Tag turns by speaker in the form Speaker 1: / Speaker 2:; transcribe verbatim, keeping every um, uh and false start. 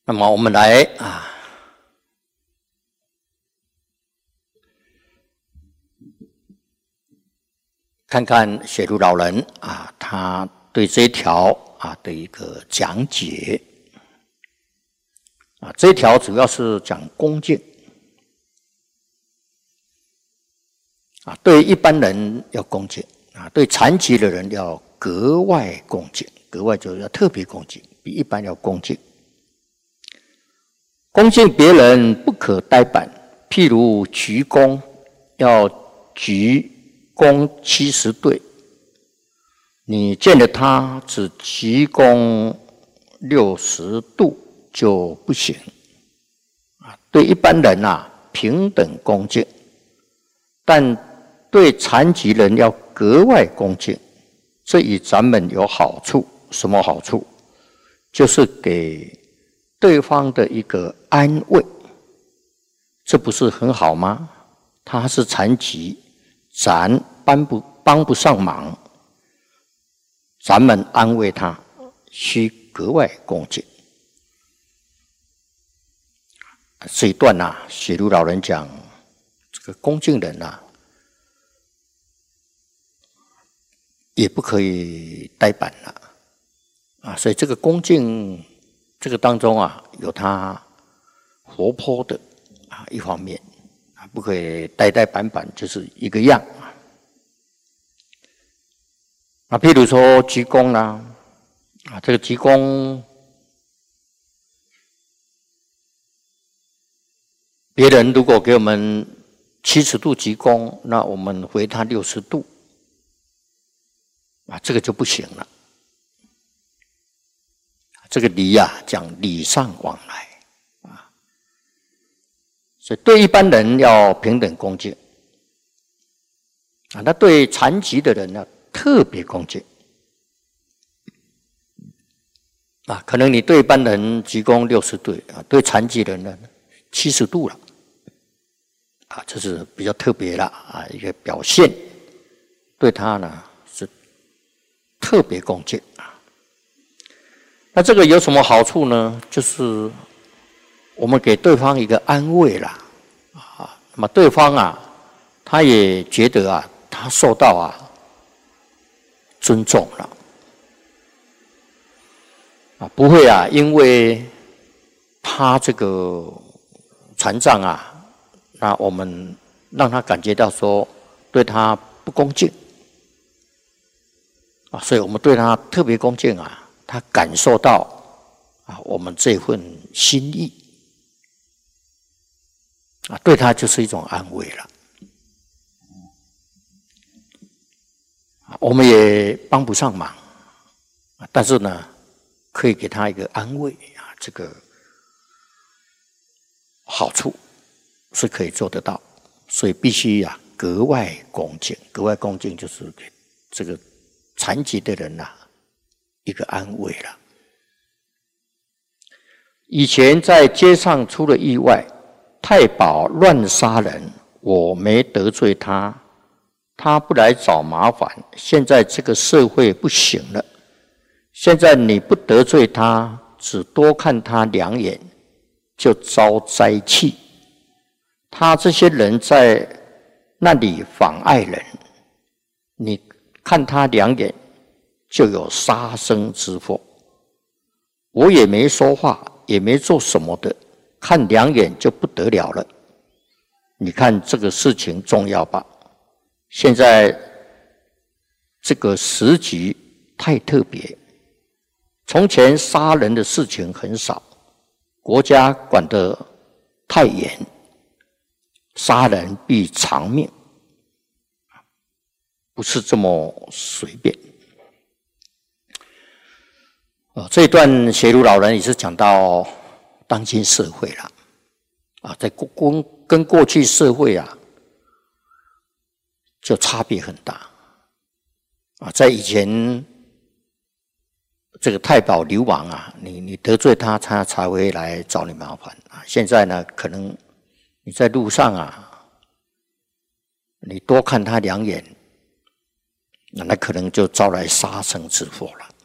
Speaker 1: 那么我们来啊，看看写如老人啊，他对这一条啊的一个讲解啊，这一条主要是讲恭敬啊，对一般人要恭敬啊，对残疾的人要格外恭敬，格外就是要特别恭敬，比一般要恭敬。恭敬别人不可呆板，譬如鞠躬，要鞠躬七十对，你见了他只鞠躬六十度就不行啊。对一般人啊平等恭敬，但对残疾人要格外恭敬。这与咱们有好处，什么好处？就是给对方的一个安慰，这不是很好吗？他是残疾，咱帮不帮不上忙，咱们安慰他，需格外恭敬。这一段啊，写如老人讲，这个恭敬人啊，也不可以呆板了啊，所以这个恭敬。这个当中啊，有他活泼的啊一方面啊，不可以呆呆板板，就是一个样啊。啊，譬如说鞠躬啦，啊，这个鞠躬，别人如果给我们七十度鞠躬，那我们回他六十度，啊，这个就不行了。这个礼啊，讲礼尚往来啊，所以对一般人要平等恭敬啊，那对残疾的人呢，特别恭敬啊。可能你对一般人鞠躬六十度啊，对残疾人呢七十度了啊，这是比较特别了啊一个表现，对他呢是特别恭敬啊。那这个有什么好处呢？就是我们给对方一个安慰啦，啊，那么对方啊，他也觉得啊，他受到啊尊重了，啊，不会啊，因为他这个残障啊，那我们让他感觉到说对他不恭敬，啊，所以我们对他特别恭敬啊。他感受到啊，我们这份心意啊，对他就是一种安慰了。我们也帮不上忙，但是呢，可以给他一个安慰啊，这个好处是可以做得到，所以必须呀、啊、格外恭敬，格外恭敬就是给这个残疾的人呐、啊。一个安慰了。以前在街上出了意外，太保乱杀人，我没得罪他，他不来找麻烦。现在这个社会不行了，现在你不得罪他，只多看他两眼，就遭灾气。他这些人在那里妨碍人，你看他两眼，就有杀生之祸。我也没说话，也没做什么的，看两眼就不得了了。你看这个事情重要吧？现在这个时局太特别，从前杀人的事情很少，国家管得太严，杀人必偿命，不是这么随便。哦，这一段写如老人也是讲到当今社会了，啊，在跟跟过去社会啊，就差别很大，啊，在以前这个太保流氓啊，你你得罪他，他才会来找你麻烦啊。现在呢，可能你在路上啊，你多看他两眼，那可能就招来杀生之祸了。